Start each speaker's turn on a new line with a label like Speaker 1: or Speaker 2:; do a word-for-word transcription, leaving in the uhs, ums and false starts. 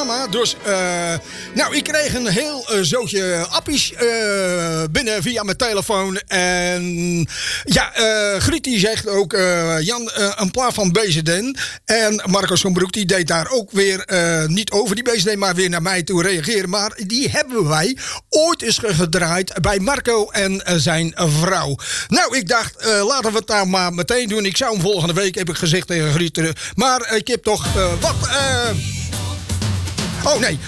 Speaker 1: programma. Dus, uh, nou, ik kreeg een heel uh, zootje appies uh, binnen via mijn telefoon. En ja, uh, Griet die zegt ook, uh, Jan, uh, een plaat van B Z N. En Marco Sombroek die deed daar ook weer, uh, niet over die B Z N, maar weer naar mij toe reageren. Maar die hebben wij ooit eens gedraaid bij Marco en uh, zijn vrouw. Nou, ik dacht, uh, laten we het nou maar meteen doen. Ik zou hem volgende week, heb ik gezegd tegen Griet. Uh, maar ik heb toch uh, wat... Uh, Oh nee,